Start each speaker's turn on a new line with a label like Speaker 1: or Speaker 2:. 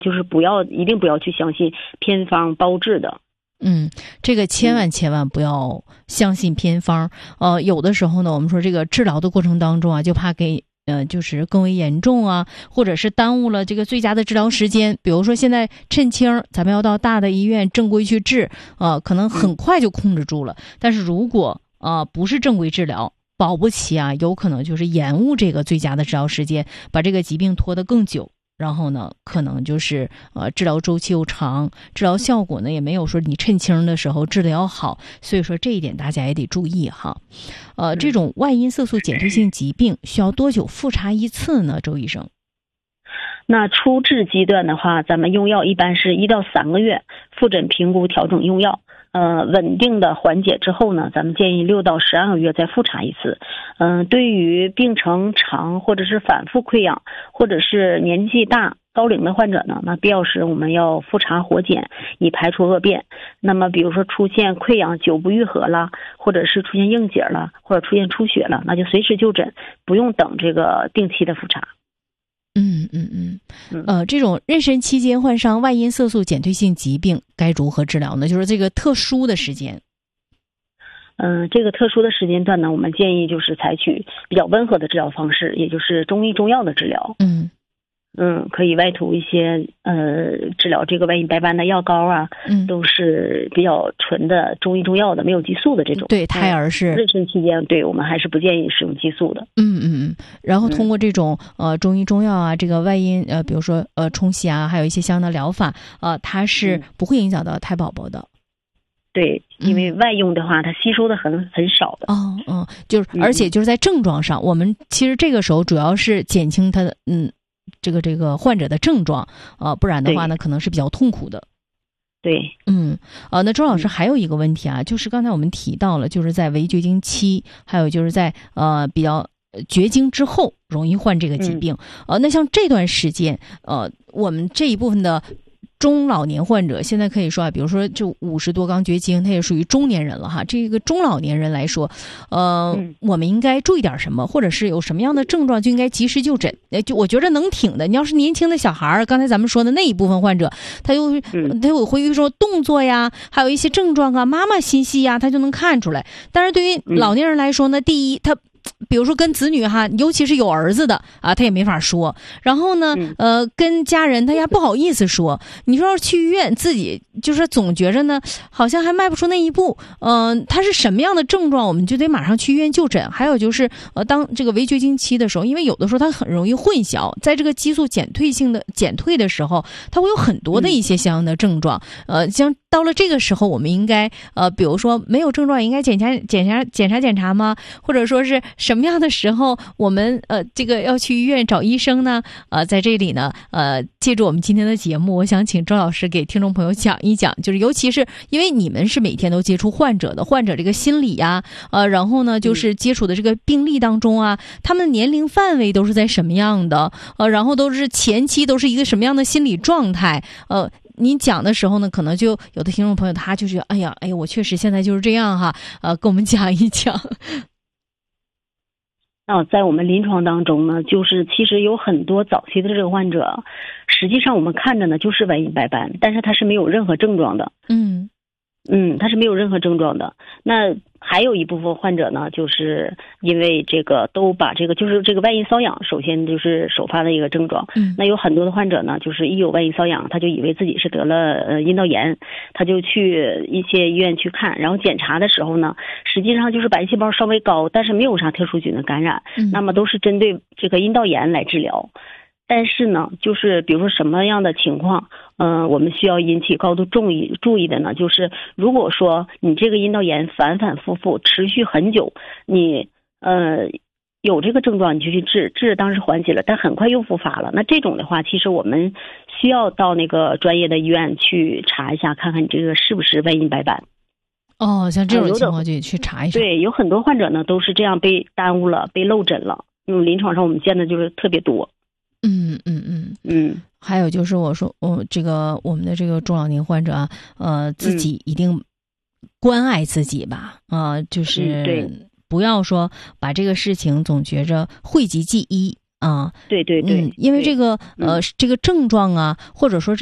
Speaker 1: 就是一定不要去相信偏方包治的。
Speaker 2: 这个千万不要相信偏方。有的时候呢，我们说这个治疗的过程当中啊，就怕给就是更为严重啊，或者是耽误了这个最佳的治疗时间。比如说现在趁轻，咱们要到大的医院正规去治，可能很快就控制住了。但是如果不是正规治疗，保不齐啊，有可能就是延误这个最佳的治疗时间，把这个疾病拖得更久。然后呢，可能就是治疗周期又长，治疗效果呢也没有说你趁轻的时候治得要好，所以说这一点大家也得注意哈。这种外因色素减退性疾病需要多久复查一次呢？周医生？
Speaker 1: 那初治阶段的话，咱们用药一般是1到3个月复诊评估调整用药。稳定的缓解之后呢，咱们建议6到12个月再复查一次。对于病程长或者是反复溃疡，或者是年纪大高龄的患者呢，那必要时我们要复查活检，以排除恶变。那么比如说出现溃疡久不愈合了，或者是出现硬结了，或者出现出血了，那就随时就诊，不用等这个定期的复查。
Speaker 2: 这种妊娠期间患上外因色素减退性疾病该如何治疗呢？就是这个特殊的时间。
Speaker 1: 这个特殊的时间段呢，我们建议就是采取比较温和的治疗方式，也就是中医中药的治疗。可以外涂一些治疗这个外因白斑的药膏啊，都是比较纯的中医中药的，没有激素的这种。
Speaker 2: 对，胎儿是
Speaker 1: 妊娠期间，对我们还是不建议使用激素的。
Speaker 2: 然后通过这种中医中药啊，这个外因比如说冲洗啊，还有一些相应的疗法它是不会影响到胎宝宝的。
Speaker 1: 对，因为外用的话，它吸收的很少的。
Speaker 2: 就是而且就是在症状上，我们其实这个时候主要是减轻它的这个患者的症状不然的话呢，可能是比较痛苦的。
Speaker 1: 对，
Speaker 2: 那周老师还有一个问题啊，就是刚才我们提到了，就是在围绝经期，还有就是在比较绝经之后容易患这个疾病。那像这段时间我们这一部分的中老年患者，现在可以说比如说就50多刚绝经，他也属于中年人了哈。这个中老年人来说，我们应该注意点什么，或者是有什么样的症状就应该及时就诊。就我觉得能挺的，你要是年轻的小孩，刚才咱们说的那一部分患者，他会说动作呀，还有一些症状啊，妈妈心细呀，他就能看出来。但是对于老年人来说呢，第一他比如说跟子女哈，尤其是有儿子的他也没法说。然后呢，跟家人他也不好意思说。你说要是去医院，自己就是总觉着呢，好像还迈不出那一步。他是什么样的症状，我们就得马上去医院就诊。还有就是当这个围绝经期的时候，因为有的时候它很容易混淆，在这个激素减退的时候，它会有很多的一些相应的症状。像到了这个时候，我们应该比如说没有症状，应该检查吗？或者说是什么样的时候我们这个要去医院找医生呢？在这里呢借助我们今天的节目，我想请周老师给听众朋友讲一讲，就是尤其是因为你们是每天都接触患者这个心理呀然后呢就是接触的这个病例当中他们的年龄范围都是在什么样的然后都是前期都是一个什么样的心理状态您讲的时候呢，可能就有的听众朋友他就觉得哎呀我确实现在就是这样哈跟我们讲一讲。
Speaker 1: 在我们临床当中呢，就是其实有很多早期的这个患者，实际上我们看着呢就是外因白斑，但是他是没有任何症状的。他是没有任何症状的。那还有一部分患者呢，就是因为这个都把这个就是这个外因瘙痒，首先就是首发的一个症状。那有很多的患者呢，就是一有外因瘙痒，他就以为自己是得了阴道炎，他就去一些医院去看，然后检查的时候呢，实际上就是白细胞稍微高，但是没有啥特殊菌的感染，那么都是针对这个阴道炎来治疗。但是呢，就是比如说什么样的情况我们需要引起高度注意的呢，就是如果说你这个阴道炎反反复复持续很久，你有这个症状你就去治当时缓解了，但很快又复发了，那这种的话其实我们需要到那个专业的医院去查一下，看看你这个是不是外因白斑。
Speaker 2: 像这种情况就去查一查。
Speaker 1: 对，有很多患者呢都是这样被耽误了，被漏诊了。临床上我们见的就是特别多。
Speaker 2: 还有就是我说我们的这个中老年患者自己一定关爱自己吧就是不要说把这个事情总觉着讳疾忌医啊。
Speaker 1: 对对对，
Speaker 2: 因为这个这个症状啊，或者说